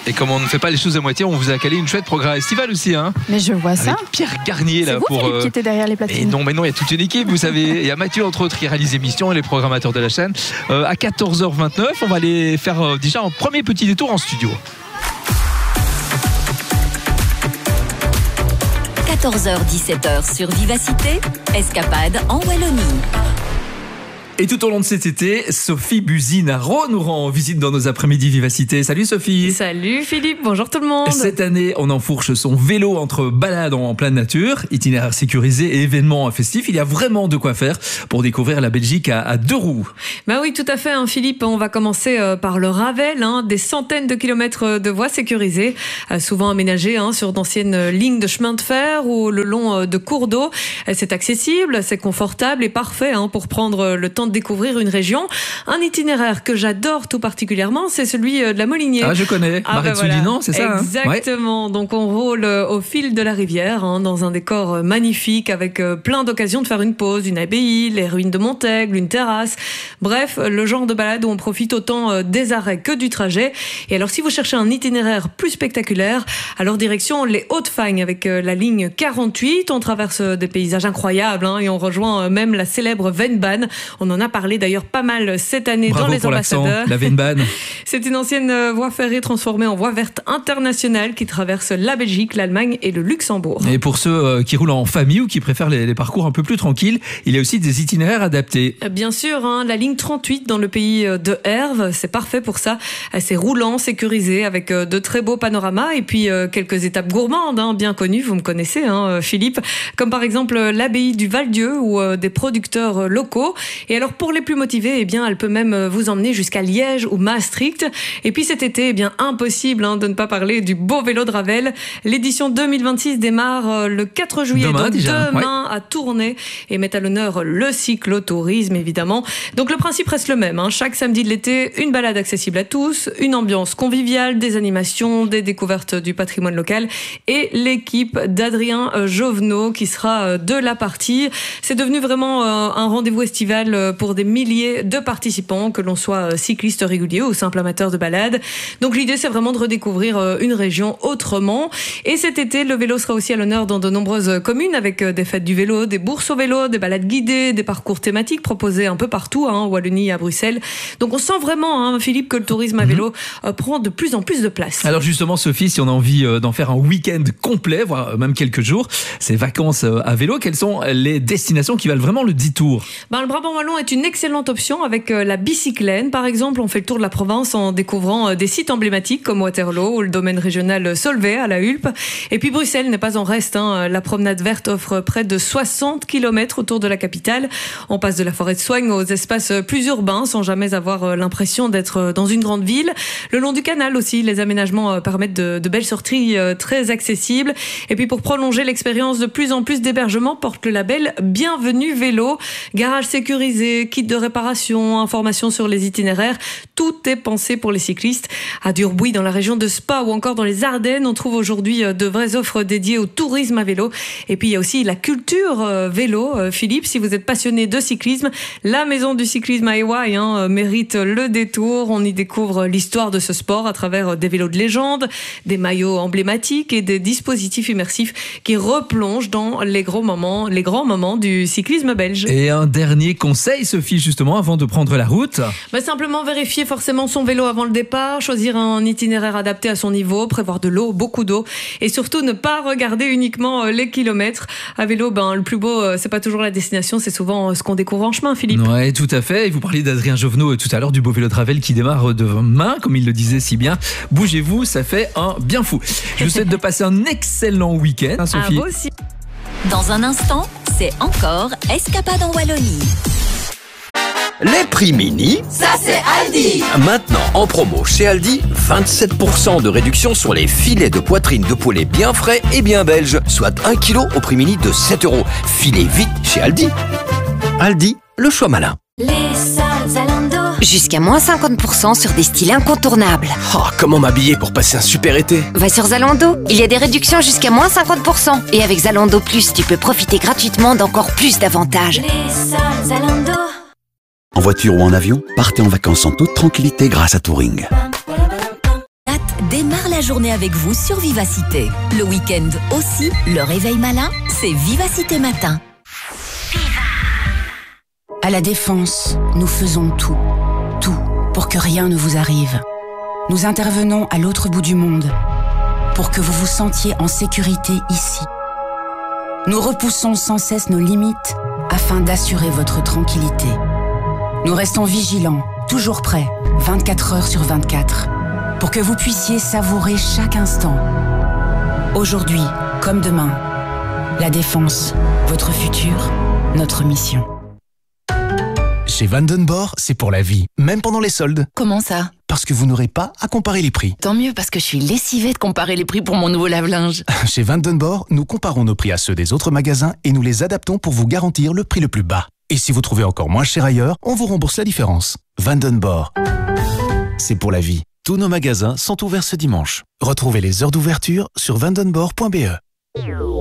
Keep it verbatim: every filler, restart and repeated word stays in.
Et comme on ne fait pas les choses à moitié, on vous a calé une chouette programme estival aussi. Hein, mais je vois ça. Avec Pierre Garnier là c'est vous, pour. Philippe, euh... qui était derrière les platines. Et non, mais non, il y a toute une équipe, vous savez. Il y a Mathieu entre autres qui réalise l'émission et les programmateurs de la chaîne. Euh, à quatorze heures vingt-neuf, on va aller faire euh, déjà un premier petit détour en studio. quatorze heures dix-sept heures sur Vivacité, escapade en Wallonie. Et tout au long de cet été, Sophie Buzinaro nous rend visite dans nos après-midi Vivacité. Salut Sophie. Salut Philippe, bonjour tout le monde. Cette année, on enfourche son vélo entre balades en pleine nature, itinéraire sécurisé et événements festifs. Il y a vraiment de quoi faire pour découvrir la Belgique à, à deux roues. Bah oui, tout à fait, hein, Philippe. On va commencer euh, par le Ravel, hein, des centaines de kilomètres de voies sécurisées, euh, souvent aménagées hein, sur d'anciennes lignes de chemin de fer ou le long euh, de cours d'eau. Euh, c'est accessible, c'est confortable et parfait hein, pour prendre le temps de découvrir une région. Un itinéraire que j'adore tout particulièrement, c'est celui de la Molinier. Ah, je connais. Ah, Marais bah voilà. Soulinan, c'est ça. Exactement. Hein, ouais. Donc on roule au fil de la rivière, hein, dans un décor magnifique, avec plein d'occasions de faire une pause, une abbaye, les ruines de Montaigle, une terrasse. Bref, le genre de balade où on profite autant des arrêts que du trajet. Et alors, si vous cherchez un itinéraire plus spectaculaire, alors direction les Hauts-de-Fagne avec la ligne quarante-huit. On traverse des paysages incroyables hein, et on rejoint même la célèbre Vennbahn. On en a parlé d'ailleurs pas mal cette année. Bravo dans les pour ambassadeurs. La Vennbahn. C'est une ancienne voie ferrée transformée en voie verte internationale qui traverse la Belgique, l'Allemagne et le Luxembourg. Et pour ceux qui roulent en famille ou qui préfèrent les, les parcours un peu plus tranquilles, il y a aussi des itinéraires adaptés. Bien sûr, hein, la ligne trente-huit dans le pays de Herve, c'est parfait pour ça. C'est roulant, sécurisé, avec de très beaux panoramas et puis quelques étapes gourmandes, hein, bien connues, vous me connaissez, hein, Philippe, comme par exemple l'abbaye du Val-Dieu ou des producteurs locaux. Et alors pour les plus motivés, eh bien, elle peut même vous emmener jusqu'à Liège ou Maastricht. Et puis cet été, eh bien, impossible hein, de ne pas parler du beau vélo de Ravel. L'édition deux mille vingt-six démarre le quatre juillet, demain, donc déjà, demain ouais. à Tournai, et met à l'honneur le cyclotourisme, évidemment. Donc le principe reste le même. Hein. Chaque samedi de l'été, une balade accessible à tous, une ambiance conviviale, des animations, des découvertes du patrimoine local et l'équipe d'Adrien Jovenot qui sera de la partie. C'est devenu vraiment un rendez-vous estival pour des milliers de participants, que l'on soit cycliste régulier ou simple amateur de balade. Donc l'idée, c'est vraiment de redécouvrir une région autrement. Et cet été, le vélo sera aussi à l'honneur dans de nombreuses communes, avec des fêtes du vélo, des bourses au vélo, des balades guidées, des parcours thématiques proposés un peu partout, hein, en Wallonie et à Bruxelles. Donc on sent vraiment, hein, Philippe, que le tourisme à vélo mmh. prend de plus en plus de place. Alors justement, Sophie, si on a envie d'en faire un week-end complet, voire même quelques jours, ces vacances à vélo, quelles sont les destinations qui valent vraiment le détour? Ben, le Brabant wallon est une excellente option avec la bicyclène. Par exemple, on fait le tour de la Provence en découvrant des sites emblématiques comme Waterloo ou le domaine régional Solvay à la Hulpe. Et puis Bruxelles n'est pas en reste. Hein. La promenade verte offre près de soixante kilomètres autour de la capitale. On passe de la forêt de Soignes aux espaces plus urbains sans jamais avoir l'impression d'être dans une grande ville. Le long du canal aussi, les aménagements permettent de, de belles sorties très accessibles. Et puis pour prolonger l'expérience, de plus en plus d'hébergements portent le label Bienvenue Vélo. Garage sécurisé, kit de réparation, informations sur les itinéraires. Tout est pensé pour les cyclistes. À Durbuy, dans la région de Spa ou encore dans les Ardennes, on trouve aujourd'hui de vraies offres dédiées au tourisme à vélo. Et puis il y a aussi la culture vélo. Philippe, si vous êtes passionné de cyclisme, la maison du cyclisme à Ewaï hein, mérite le détour. On y découvre l'histoire de ce sport à travers des vélos de légende, des maillots emblématiques et des dispositifs immersifs qui replongent dans les gros moments, les grands moments du cyclisme belge. Et un dernier conseil, Sophie, justement, avant de prendre la route? Bah, simplement vérifier forcément son vélo avant le départ, choisir un itinéraire adapté à son niveau, prévoir de l'eau, beaucoup d'eau, et surtout ne pas regarder uniquement les kilomètres. À vélo, ben, le plus beau, c'est pas toujours la destination, c'est souvent ce qu'on découvre en chemin, Philippe. Ouais, tout à fait. Et vous parliez d'Adrien Jovenot tout à l'heure, du beau vélo de Ravel qui démarre demain, comme il le disait si bien. Bougez-vous, ça fait un bien fou. Je vous souhaite de passer un excellent week-end, hein, Sophie. À vous aussi. Dans un instant, c'est encore Escapade en Wallonie. Les prix mini, ça c'est Aldi. Maintenant en promo chez Aldi, vingt-sept pour cent de réduction sur les filets de poitrine de poulet bien frais et bien belges, soit un kilo au prix mini de sept euros. Filez vite chez Aldi. Aldi, le choix malin. Les soldes Zalando. Jusqu'à moins cinquante pour cent sur des styles incontournables. Oh, comment m'habiller pour passer un super été? Va sur Zalando, il y a des réductions jusqu'à moins cinquante pour cent. Et avec Zalando Plus, tu peux profiter gratuitement d'encore plus d'avantages. Les soldes Zalando. En voiture ou en avion, partez en vacances en toute tranquillité grâce à Touring. démarre la journée avec vous sur Vivacité. Le week-end aussi, le réveil malin, c'est Vivacité Matin. À la Défense, nous faisons tout, tout pour que rien ne vous arrive. Nous intervenons à l'autre bout du monde pour que vous vous sentiez en sécurité ici. Nous repoussons sans cesse nos limites afin d'assurer votre tranquillité. Nous restons vigilants, toujours prêts, vingt-quatre heures sur vingt-quatre, pour que vous puissiez savourer chaque instant. Aujourd'hui, comme demain, la Défense, votre futur, notre mission. Chez Vandenborg, c'est pour la vie, même pendant les soldes. Comment ça? Parce que vous n'aurez pas à comparer les prix. Tant mieux, parce que je suis lessivée de comparer les prix pour mon nouveau lave-linge. Chez Vandenborg, nous comparons nos prix à ceux des autres magasins et nous les adaptons pour vous garantir le prix le plus bas. Et si vous trouvez encore moins cher ailleurs, on vous rembourse la différence. Vandenborg, c'est pour la vie. Tous nos magasins sont ouverts ce dimanche. Retrouvez les heures d'ouverture sur vandenborg point b e.